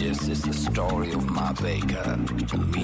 This is the story of my baker. Me